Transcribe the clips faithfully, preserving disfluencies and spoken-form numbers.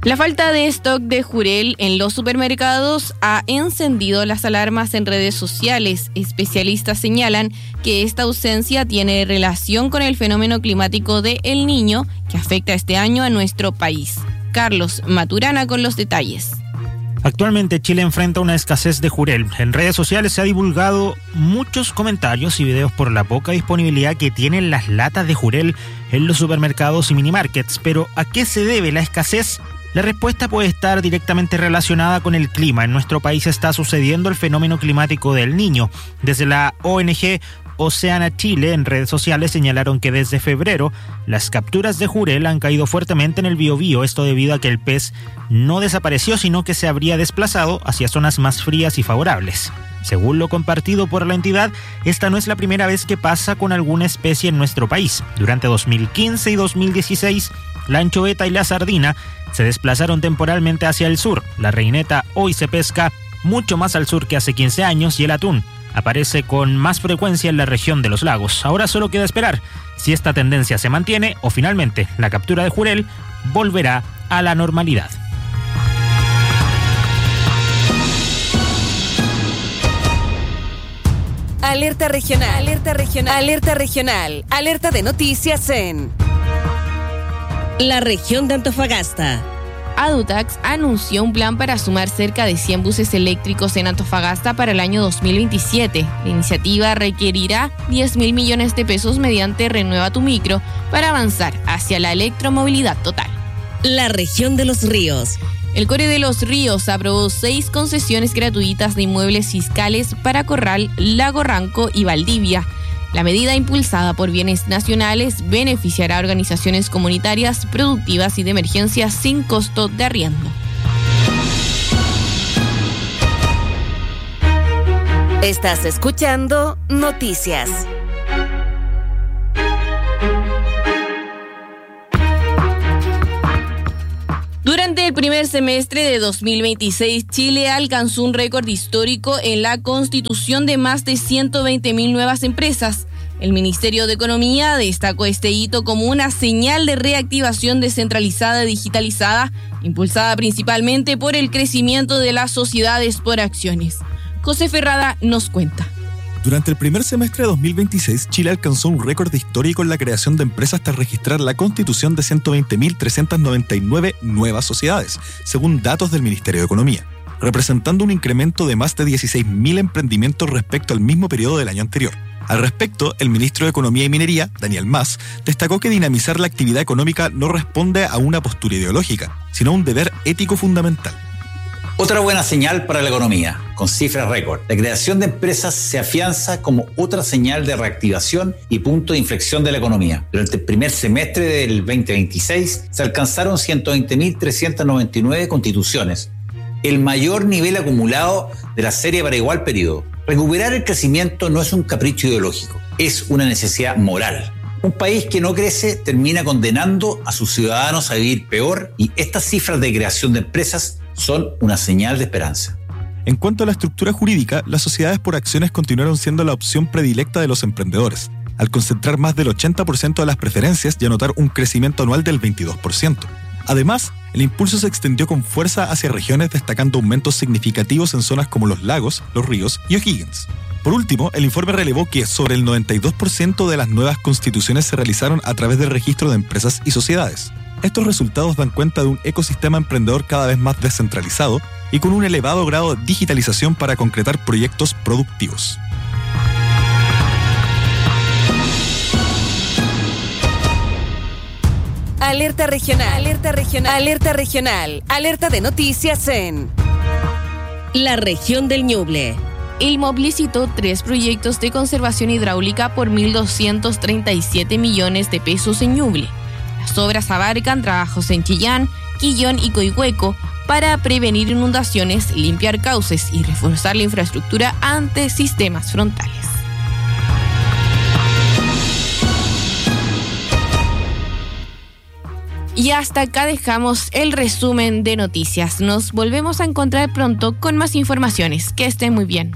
La falta de stock de jurel en los supermercados ha encendido las alarmas en redes sociales. Especialistas señalan que esta ausencia tiene relación con el fenómeno climático de El Niño que afecta este año a nuestro país. Carlos Maturana con los detalles. Actualmente Chile enfrenta una escasez de jurel. En redes sociales se ha divulgado muchos comentarios y videos por la poca disponibilidad que tienen las latas de jurel en los supermercados y minimarkets. Pero ¿a qué se debe la escasez? La respuesta puede estar directamente relacionada con el clima. En nuestro país está sucediendo el fenómeno climático del Niño. Desde la O N G Oceana Chile en redes sociales señalaron que desde febrero las capturas de jurel han caído fuertemente en el Biobío, esto debido a que el pez no desapareció, sino que se habría desplazado hacia zonas más frías y favorables. Según lo compartido por la entidad, esta no es la primera vez que pasa con alguna especie en nuestro país. Durante dos mil quince y dos mil dieciséis, la anchoveta y la sardina se desplazaron temporalmente hacia el sur. La reineta hoy se pesca mucho más al sur que hace quince años y el atún aparece con más frecuencia en la región de los lagos. Ahora solo queda esperar si esta tendencia se mantiene o finalmente la captura de jurel volverá a la normalidad. Alerta regional, alerta regional, alerta regional, alerta de noticias en la región de Antofagasta. Adutax anunció un plan para sumar cerca de cien buses eléctricos en Antofagasta para el año dos mil veintisiete. La iniciativa requerirá diez mil millones de pesos mediante Renueva tu Micro para avanzar hacia la electromovilidad total. La región de los ríos. El Core de los Ríos aprobó seis concesiones gratuitas de inmuebles fiscales para Corral, Lago Ranco y Valdivia. La medida, impulsada por Bienes Nacionales, beneficiará a organizaciones comunitarias, productivas y de emergencia sin costo de arriendo. Estás escuchando Noticias. Durante el primer semestre de dos mil veintiséis, Chile alcanzó un récord histórico en la constitución de más de ciento veinte mil nuevas empresas. El Ministerio de Economía destacó este hito como una señal de reactivación descentralizada y digitalizada, impulsada principalmente por el crecimiento de las sociedades por acciones. José Ferrada nos cuenta. Durante el primer semestre de dos mil veintiséis, Chile alcanzó un récord histórico en la creación de empresas tras registrar la constitución de ciento veinte mil trescientas noventa y nueve nuevas sociedades, según datos del Ministerio de Economía, representando un incremento de más de dieciséis mil emprendimientos respecto al mismo periodo del año anterior. Al respecto, el ministro de Economía y Minería, Daniel Mas, destacó que dinamizar la actividad económica no responde a una postura ideológica, sino a un deber ético fundamental. Otra buena señal para la economía, con cifras récord. La creación de empresas se afianza como otra señal de reactivación y punto de inflexión de la economía. Durante el primer semestre del veinte veintiséis se alcanzaron ciento veinte mil trescientas noventa y nueve constituciones, el mayor nivel acumulado de la serie para igual periodo. Recuperar el crecimiento no es un capricho ideológico, es una necesidad moral. Un país que no crece termina condenando a sus ciudadanos a vivir peor y estas cifras de creación de empresas son una señal de esperanza. En cuanto a la estructura jurídica, las sociedades por acciones continuaron siendo la opción predilecta de los emprendedores, al concentrar más del ochenta por ciento de las preferencias y anotar un crecimiento anual del veintidós por ciento. Además, el impulso se extendió con fuerza hacia regiones, destacando aumentos significativos en zonas como los lagos, los ríos y O'Higgins. Por último, el informe relevó que sobre el noventa y dos por ciento de las nuevas constituciones se realizaron a través del registro de empresas y sociedades. Estos resultados dan cuenta de un ecosistema emprendedor cada vez más descentralizado y con un elevado grado de digitalización para concretar proyectos productivos. Alerta regional, alerta regional, alerta regional, alerta de noticias en la región del Ñuble. El M O B licitó tres proyectos de conservación hidráulica por mil doscientos treinta y siete millones de pesos en Ñuble. Las obras abarcan trabajos en Chillán, Quillón y Coihueco para prevenir inundaciones, limpiar cauces y reforzar la infraestructura ante sistemas frontales. Y hasta acá dejamos el resumen de noticias. Nos volvemos a encontrar pronto con más informaciones. Que estén muy bien.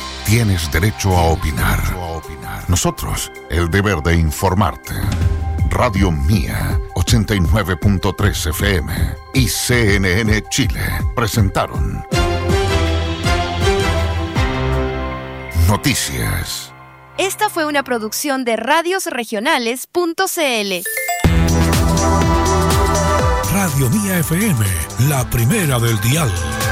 Tienes derecho a opinar. Nosotros, el deber de informarte. Radio Mía ochenta y nueve punto tres F M y C N N Chile presentaron Noticias. Esta fue una producción de radios regionales punto c l. Radio Mía F M, la primera del dial.